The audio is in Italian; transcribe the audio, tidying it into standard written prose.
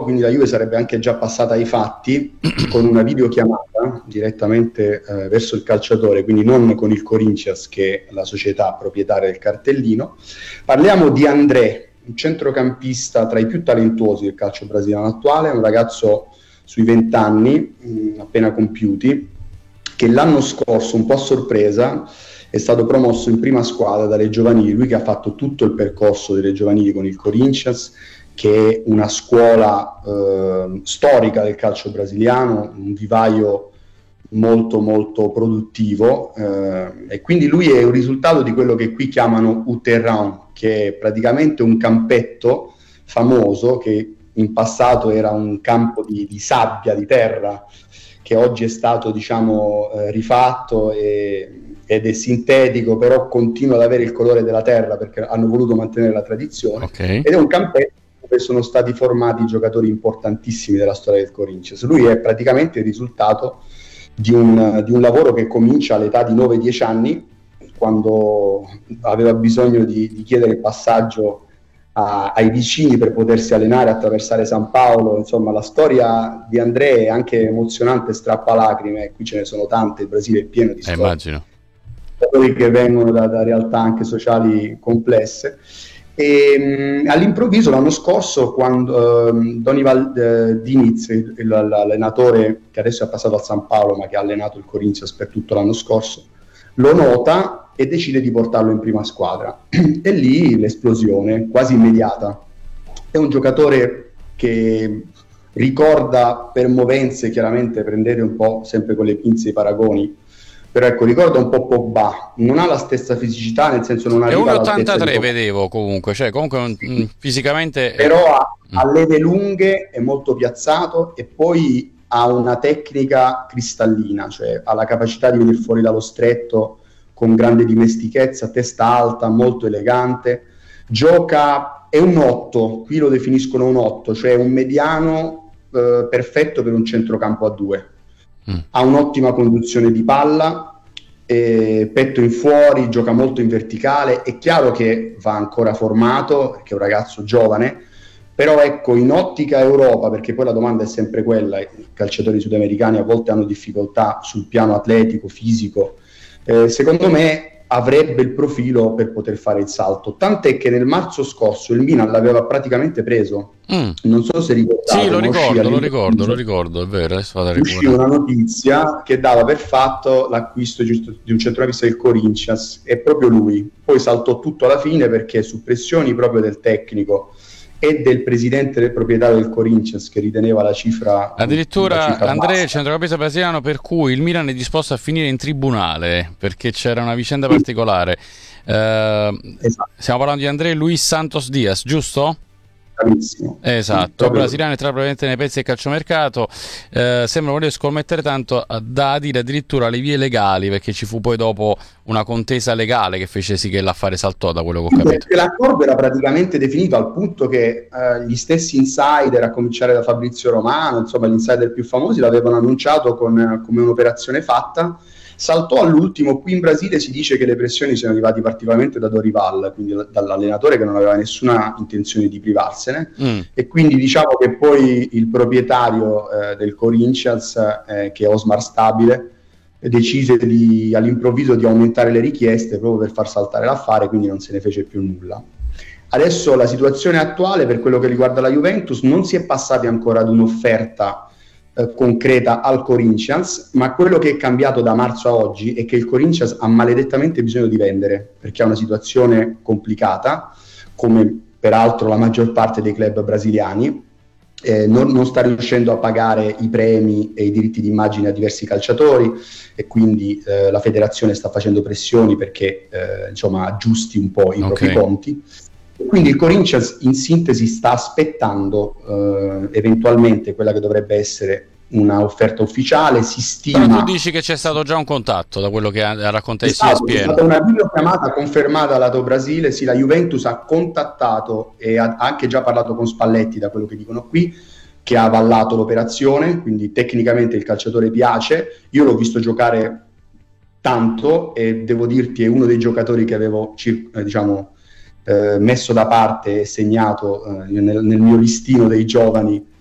quindi la Juve sarebbe anche già passata ai fatti con una videochiamata direttamente verso il calciatore, quindi non con il Corinthians che è la società proprietaria del cartellino. Parliamo di André, un centrocampista tra i più talentuosi del calcio brasiliano attuale, un ragazzo sui 20 anni appena compiuti, che l'anno scorso, un po' a sorpresa, è stato promosso in prima squadra dalle giovanili, lui che ha fatto tutto il percorso delle giovanili con il Corinthians, che è una scuola storica del calcio brasiliano, un vivaio molto molto produttivo, e quindi lui è un risultato di quello che qui chiamano o terrain, che è praticamente un campetto famoso che in passato era un campo di sabbia, di terra, che oggi è stato, diciamo, rifatto ed è sintetico, però continua ad avere il colore della terra perché hanno voluto mantenere la tradizione. Okay. Ed è un campetto dove sono stati formati giocatori importantissimi della storia del Corinthians. Lui è praticamente il risultato di un lavoro che comincia all'età di 9-10 anni, quando aveva bisogno di chiedere il passaggio ai vicini per potersi allenare, attraversare San Paolo. Insomma, la storia di André è anche emozionante, strappalacrime, qui ce ne sono tante, il Brasile è pieno di storie. Immagino. Che vengono da realtà anche sociali complesse. E all'improvviso l'anno scorso, quando Donival Diniz, l'allenatore che adesso è passato al San Paolo ma che ha allenato il Corinthians per tutto l'anno scorso, lo nota e decide di portarlo in prima squadra. E lì l'esplosione quasi immediata. È un giocatore che ricorda per movenze, chiaramente prendete un po' sempre con le pinze i paragoni, però ecco, ricorda un po' Pogba, non ha la stessa fisicità, nel senso non arriva all'altezza di 1,83 vedevo comunque, cioè comunque fisicamente... Però ha leve lunghe, è molto piazzato e poi ha una tecnica cristallina, cioè ha la capacità di venire fuori dallo stretto con grande dimestichezza, testa alta, molto elegante, gioca, è un 8, qui lo definiscono un 8, cioè un mediano perfetto per un centrocampo a 2. Ha un'ottima conduzione di palla, petto in fuori, gioca molto in verticale. È chiaro che va ancora formato perché è un ragazzo giovane, però ecco, in ottica Europa, perché poi la domanda è sempre quella, i calciatori sudamericani a volte hanno difficoltà sul piano atletico, fisico, secondo me avrebbe il profilo per poter fare il salto, tant'è che nel marzo scorso il Milan l'aveva praticamente preso. Non so se ricordate. Sì, lo ricordo, è vero, adesso vado a uscì una notizia che dava per fatto l'acquisto di un centrocampista del Corinthians, e proprio lui poi saltò tutto alla fine perché su pressioni proprio del tecnico e del presidente del proprietario del Corinthians, che riteneva la cifra addirittura Andrea, il centrocampista brasiliano per cui il Milan è disposto a finire in tribunale perché c'era una vicenda particolare. Esatto. Stiamo parlando di André Luis Santos Diaz, giusto? Bravissimo. Esatto, brasiliano entra probabilmente nei pezzi del calciomercato, sembra voler scommettere tanto da dire addirittura le vie legali, perché ci fu poi dopo una contesa legale che fece sì che l'affare saltò, da quello che ho capito. Perché l'accordo era praticamente definito al punto che gli stessi insider, a cominciare da Fabrizio Romano, insomma gli insider più famosi, l'avevano annunciato come un'operazione fatta. Saltò all'ultimo. Qui in Brasile si dice che le pressioni siano arrivate particolarmente da Dorival, quindi dall'allenatore che non aveva nessuna intenzione di privarsene, e quindi diciamo che poi il proprietario del Corinthians, che è Osmar Stabile, decise all'improvviso di aumentare le richieste proprio per far saltare l'affare, quindi non se ne fece più nulla. Adesso la situazione attuale per quello che riguarda la Juventus, non si è passati ancora ad un'offerta concreta al Corinthians, ma quello che è cambiato da marzo a oggi è che il Corinthians ha maledettamente bisogno di vendere, perché ha una situazione complicata, come peraltro la maggior parte dei club brasiliani. Non sta riuscendo a pagare i premi e i diritti d'immagine a diversi calciatori, e quindi la federazione sta facendo pressioni perché insomma aggiusti un po' i propri conti. Quindi il Corinthians in sintesi sta aspettando eventualmente quella che dovrebbe essere una offerta ufficiale. Si stima. Però tu dici che c'è stato già un contatto, da quello che ha raccontato ESPN. È stata una videochiamata confermata lato Brasile. Sì, la Juventus ha contattato e ha anche già parlato con Spalletti, da quello che dicono qui, che ha avallato l'operazione, quindi tecnicamente il calciatore piace. Io l'ho visto giocare tanto e devo dirti è uno dei giocatori che avevo messo da parte e segnato nel mio listino dei giovani